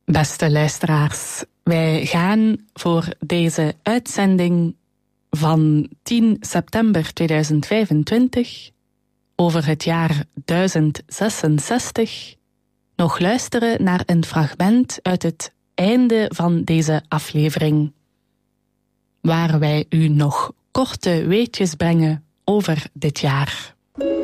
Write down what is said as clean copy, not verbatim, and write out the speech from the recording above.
Beste luisteraars, wij gaan voor deze uitzending van 10 september 2025 over het jaar 1066 nog luisteren naar een fragment uit het einde van deze aflevering, waar wij u nog korte weetjes brengen over dit jaar.